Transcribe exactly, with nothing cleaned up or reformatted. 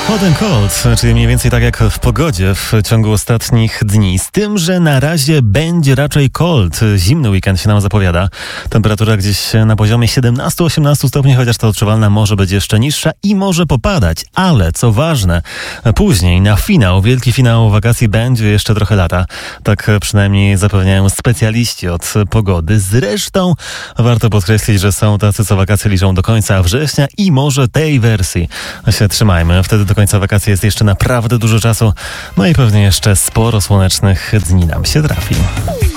Hot and cold, czyli mniej więcej tak jak w pogodzie w ciągu ostatnich dni. Z tym, że na razie będzie raczej cold. Zimny weekend się nam zapowiada. Temperatura gdzieś na poziomie siedemnaście osiemnaście stopni, chociaż ta odczuwalna może być jeszcze niższa i może popadać. Ale co ważne, później na finał, wielki finał wakacji będzie jeszcze trochę lata. Tak przynajmniej zapewniają specjaliści od pogody. Zresztą warto podkreślić, że są tacy, co wakacje liczą do końca września i może tej wersji się trzymajmy. Wtedy do końca wakacji jest jeszcze naprawdę dużo czasu. No i pewnie jeszcze sporo słonecznych dni nam się trafi.